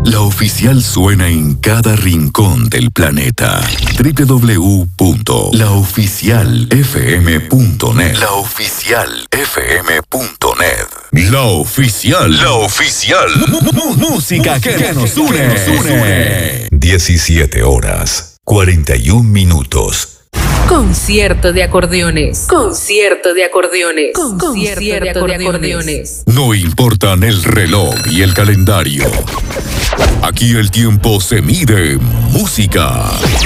La Oficial suena en cada rincón del planeta. www.laoficialfm.net. Laoficialfm.net. La Oficial. La Oficial. Música que nos une. 17 horas, 41 minutos. Concierto de acordeones. Concierto de acordeones. Concierto de acordeones. No importan el reloj y el calendario. Aquí el tiempo se mide en música.